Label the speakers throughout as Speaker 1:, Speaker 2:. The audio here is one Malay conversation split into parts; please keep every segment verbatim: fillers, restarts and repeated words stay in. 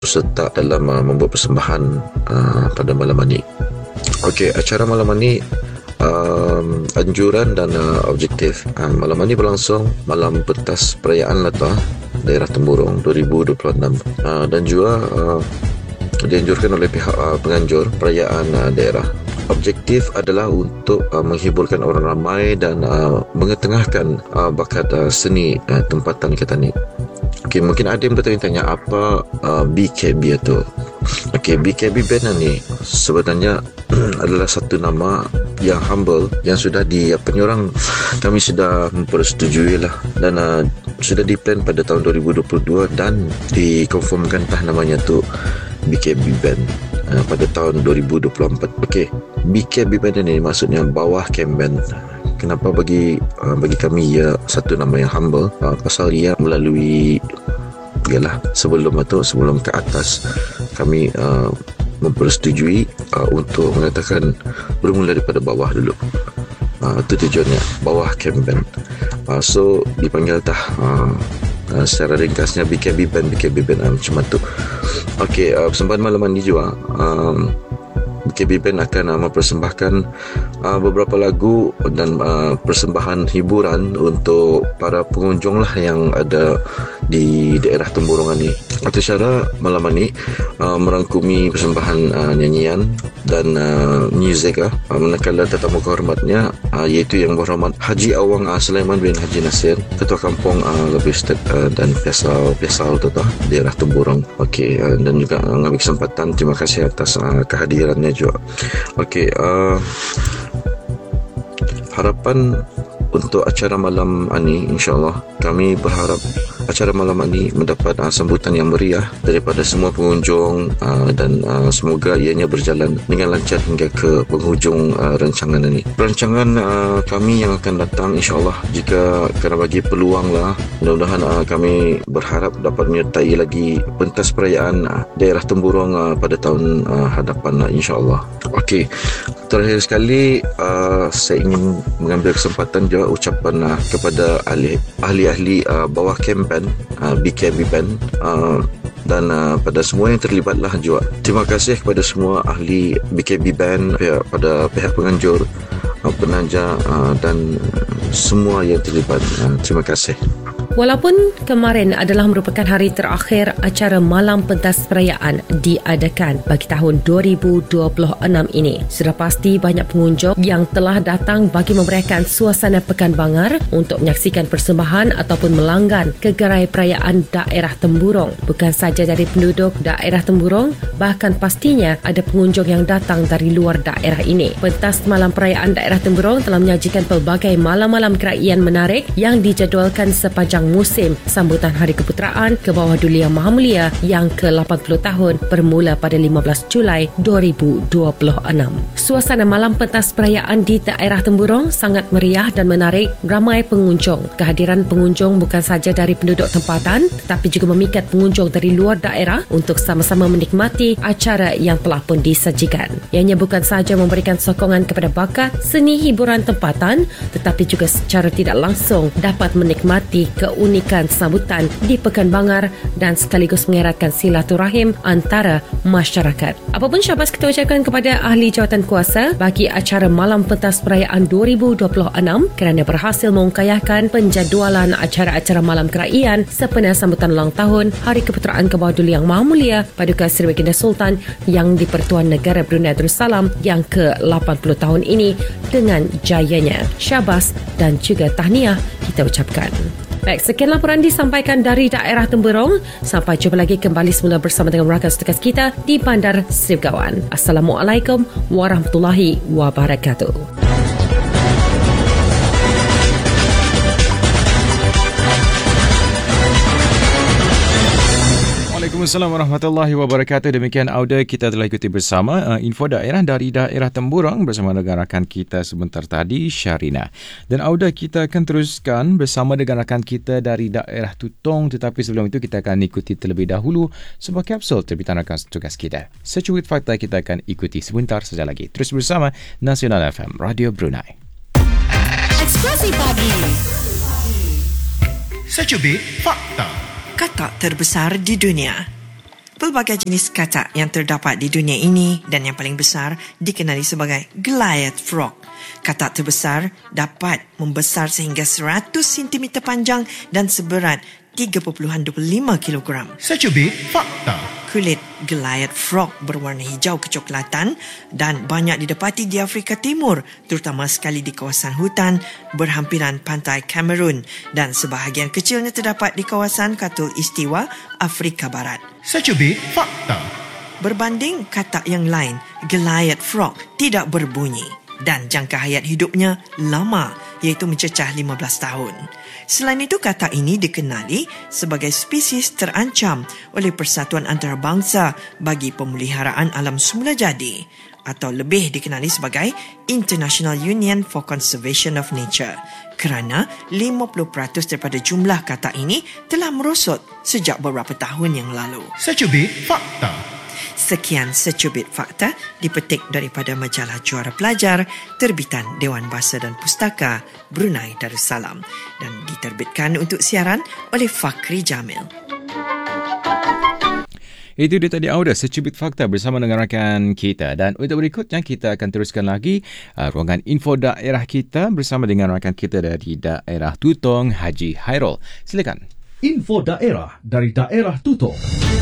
Speaker 1: peserta dalam uh, membuat persembahan uh, pada malam ini. Okey, acara malam ini um, anjuran dan uh, objektif. Uh, malam ini berlangsung malam pentas perayaan Latah Daerah Temburong dua ribu dua puluh enam uh, dan juga uh, dianjurkan oleh pihak uh, penganjur perayaan uh, daerah. Objektif adalah untuk uh, menghiburkan orang ramai dan uh, mengetengahkan uh, bakat uh, seni uh, tempatan kita ni. Okey, mungkin ada yang bertanya-tanya apa uh, B K B itu. Okey, B K B Band ni sebenarnya adalah satu nama yang humble yang sudah di apa ni orang kami sudah mempersetujui lah dan uh, sudah diplan pada tahun dua ribu dua puluh dua dan dikonfirmkan tah namanya tu B K B Band uh, pada tahun dua ribu dua puluh empat. Okey, B K B Band ni maksudnya bawah camp band. Kenapa bagi uh, bagi kami ia satu nama yang humble? Uh, pasal ia melalui ialah sebelum itu sebelum ke atas kami uh, mempersetujui uh, untuk mengatakan bermula daripada bawah dulu. Uh, itu tujuannya bawah camp band. Uh, so dipanggil tah uh, uh, secara ringkasnya B K B Band, B K B Band uh, macam tu. Okey, uh, persembahan malam ini juga um, B K B Band akan uh, mempersembahkan uh, beberapa lagu dan uh, persembahan hiburan untuk para pengunjung lah yang ada di daerah Temburong ini. Atas cara malam ini uh, merangkumi persembahan uh, nyanyian dan uh, muzik uh, manakala tetamu kehormatnya uh, iaitu Yang Berhormat Haji Awang uh, Sulaiman bin Haji Nasir, Ketua Kampung uh, Lebih State uh, dan Piasau Piasau tu tu daerah Temburong. Okey, uh, dan juga uh, mengambil kesempatan terima kasih atas uh, kehadirannya juga. Okey, uh, harapan untuk acara malam ini, insyaAllah kami berharap acara malam ini mendapat uh, sambutan yang meriah daripada semua pengunjung uh, dan uh, semoga ianya berjalan dengan lancar hingga ke penghujung uh, rancangan ini. Rancangan uh, kami yang akan datang insyaAllah jika kena bagi peluang lah, mudah-mudahan uh, kami berharap dapat menyertai lagi pentas perayaan uh, daerah Temburong uh, pada tahun uh, hadapan uh, insyaAllah. Okey, terakhir sekali uh, saya ingin mengambil kesempatan juga ucapan uh, kepada ahli, ahli-ahli uh, bawah camp band uh, B K B Band uh, dan uh, pada semua yang terlibatlah juga. Terima kasih kepada semua ahli B K B Band, pihak, pada pihak penganjur, uh, penaja uh, dan semua yang terlibat. Uh, terima kasih.
Speaker 2: Walaupun kemarin adalah merupakan hari terakhir acara malam pentas perayaan diadakan bagi tahun dua ribu dua puluh enam ini, sudah pasti banyak pengunjung yang telah datang bagi memberikan suasana Pekan Bangar untuk menyaksikan persembahan ataupun melanggan kegerai perayaan daerah Temburong. Bukan saja dari penduduk daerah Temburong, bahkan pastinya ada pengunjung yang datang dari luar daerah ini. Pentas malam perayaan daerah Temburong telah menyajikan pelbagai malam-malam keraian menarik yang dijadualkan sepanjang musim sambutan Hari Keputeraan ke bawah Duli Yang Maha Mulia yang ke lapan puluh tahun bermula pada lima belas Julai dua ribu dua puluh enam. Suasana malam pentas perayaan di daerah Temburong sangat meriah dan menarik ramai pengunjung. Kehadiran pengunjung bukan saja dari penduduk tempatan tetapi juga memikat pengunjung dari luar daerah untuk sama-sama menikmati acara yang telah pun disajikan. Ianya bukan saja memberikan sokongan kepada bakat seni hiburan tempatan tetapi juga secara tidak langsung dapat menikmati keunikan sambutan di Pekan Bangar dan sekaligus mengeratkan silaturahim antara masyarakat. Apapun syabas kita ucapkan kepada ahli jawatan kuasa bagi acara malam pentas perayaan dua ribu dua puluh enam kerana berhasil mengkayakan penjadualan acara-acara malam keraian sempena sambutan ulang tahun Hari Keputeraan ke bawah Duli Yang Maha Mulia Paduka Seri Baginda Sultan Yang di-Pertuan Negara Brunei Darussalam yang ke lapan puluh tahun ini dengan jayanya. Syabas dan juga tahniah kita ucapkan. Baik, sekian laporan disampaikan dari daerah Temburong. Sampai jumpa lagi kembali semula bersama dengan rakan setugas kita di Bandar Seri Begawan. Assalamualaikum warahmatullahi wabarakatuh.
Speaker 3: Waalaikumsalam warahmatullahi wabarakatuh. Demikian audio kita telah ikuti bersama uh, info daerah dari daerah Temburong bersama dengan rakan kita sebentar tadi, Syarina. Dan audio kita akan teruskan bersama dengan rakan kita dari daerah Tutong, tetapi sebelum itu kita akan ikuti terlebih dahulu sebuah kapsul terbitan rakan tugas kita. Secuit fakta kita akan ikuti sebentar saja lagi. Terus bersama Nasional F M, Radio Brunei.
Speaker 4: Ekspresi Pagi.
Speaker 5: Secubit fakta.
Speaker 4: Kata terbesar di dunia.
Speaker 5: Pelbagai jenis katak yang terdapat di dunia ini dan yang paling besar dikenali sebagai Goliath frog. Katak terbesar dapat membesar sehingga seratus sentimeter panjang dan seberat tiga perpuluhan dua puluh lima kilogram.
Speaker 6: Secubit fakta.
Speaker 5: Kulit Goliath frog berwarna hijau kecoklatan dan banyak didapati di Afrika Timur, terutama sekali di kawasan hutan berhampiran pantai Cameroon, dan sebahagian kecilnya terdapat di kawasan Katul Istiwa Afrika Barat.
Speaker 6: Secubit fakta.
Speaker 5: Berbanding katak yang lain, Goliath frog tidak berbunyi dan jangka hayat hidupnya lama, iaitu mencecah lima belas tahun. Selain itu, katak ini dikenali sebagai spesies terancam oleh Persatuan Antarabangsa bagi Pemeliharaan Alam Semula Jadi, atau lebih dikenali sebagai International Union for Conservation of Nature, kerana lima puluh peratus daripada jumlah katak ini telah merosot sejak beberapa tahun yang lalu.
Speaker 6: Secubit fakta.
Speaker 5: Sekian secubit fakta dipetik daripada majalah Juara Pelajar terbitan Dewan Bahasa dan Pustaka Brunei Darussalam dan diterbitkan untuk siaran oleh Fakri Jamil.
Speaker 3: Itu dia tadi Auda, secubit fakta bersama dengan rakan kita. Dan untuk berikutnya kita akan teruskan lagi uh, ruangan info daerah kita bersama dengan rakan kita dari daerah Tutong, Haji Hairul. Silakan.
Speaker 7: Info daerah dari daerah Tutong.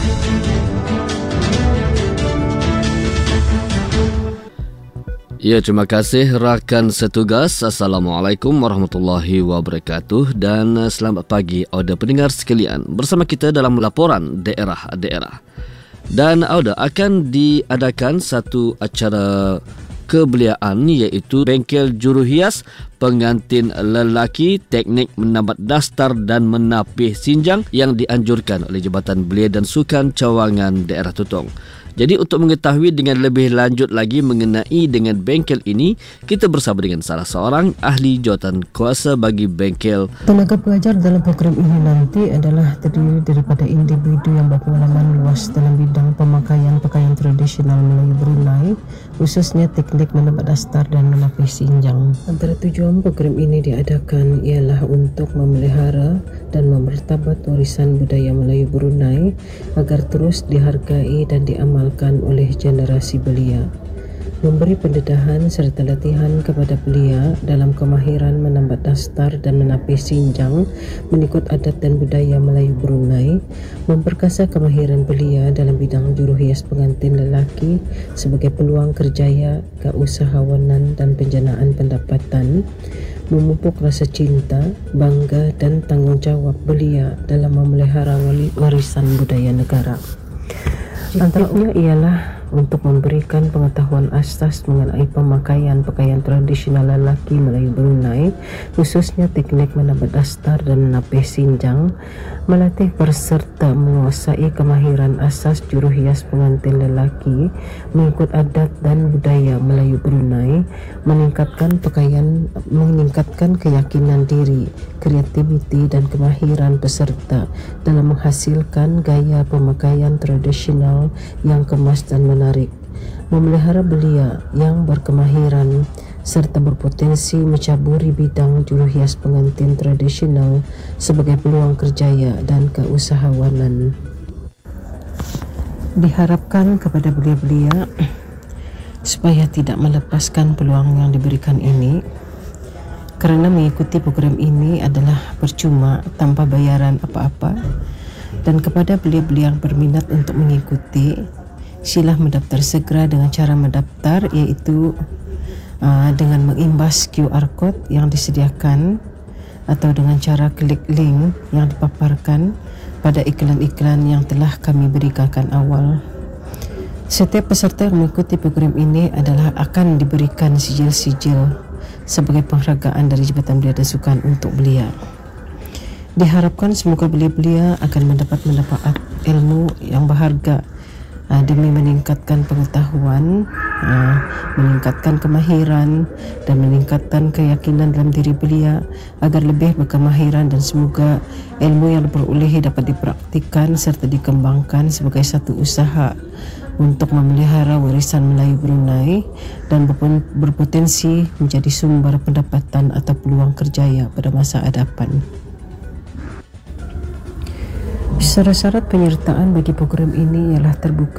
Speaker 8: Ya, terima kasih rakan setugas. Assalamualaikum warahmatullahi wabarakatuh dan selamat pagi Auda pendengar sekalian. Bersama kita dalam laporan daerah-daerah. Dan Auda akan diadakan satu acara kebeliaan iaitu bengkel juruhias pengantin lelaki, teknik menambat dastar dan menapih sinjang yang dianjurkan oleh Jabatan Belia dan Sukan Cawangan Daerah Tutong. Jadi untuk mengetahui dengan lebih lanjut lagi mengenai dengan bengkel ini, kita bersama dengan salah seorang ahli jawatan kuasa bagi bengkel.
Speaker 9: Tenaga pengajar dalam program ini nanti adalah terdiri daripada individu yang berpengalaman luas dalam bidang pemakaian pakaian tradisional Melayu Brunei, khususnya teknik menambat dastar dan menapih sinjang. Antara tujuan program ini diadakan ialah untuk memelihara dan memertabat warisan budaya Melayu Brunei agar terus dihargai dan diamalkan oleh generasi belia, memberi pendedahan serta latihan kepada belia dalam kemahiran menambat dastar dan menapih sinjang mengikut adat dan budaya Melayu Brunei, memperkasa kemahiran belia dalam bidang juruhias pengantin lelaki sebagai peluang kerjaya, keusahawanan dan penjanaan pendapatan, memupuk rasa cinta, bangga dan tanggungjawab belia dalam memelihara warisan budaya negara. Antaranya ialah untuk memberikan pengetahuan asas mengenai pemakaian pakaian tradisional lelaki Melayu Brunei, khususnya teknik menambat dastar dan menapih sinjang, melatih peserta menguasai kemahiran asas juruhias pengantin lelaki mengikut adat dan budaya Melayu Brunei, meningkatkan pakaian, meningkatkan keyakinan diri, kreativiti dan kemahiran peserta dalam menghasilkan gaya pemakaian tradisional yang kemas dan menarik, memelihara belia yang berkemahiran serta berpotensi mencaburi bidang juruhias pengantin tradisional sebagai peluang kerjaya dan keusahawanan. Diharapkan kepada belia-belia supaya tidak melepaskan peluang yang diberikan ini, kerana mengikuti program ini adalah percuma tanpa bayaran apa-apa, dan kepada belia-belia yang berminat untuk mengikuti, sila mendaftar segera dengan cara mendaftar iaitu uh, dengan mengimbas Q R code yang disediakan atau dengan cara klik link yang dipaparkan pada iklan-iklan yang telah kami berikan awal. Setiap peserta yang mengikuti program ini adalah akan diberikan sijil-sijil sebagai penghargaan dari Jabatan Belia dan Sukan untuk belia. Diharapkan semoga belia-belia akan mendapat mendapat ilmu yang berharga uh, demi meningkatkan pengetahuan, uh, meningkatkan kemahiran dan meningkatkan keyakinan dalam diri belia agar lebih berkemahiran, dan semoga ilmu yang diperolehi dapat dipraktikkan serta dikembangkan sebagai satu usaha untuk memelihara warisan Melayu Brunei dan berpotensi menjadi sumber pendapatan atau peluang kerjaya pada masa hadapan. Syarat-syarat penyertaan bagi program ini ialah terbuka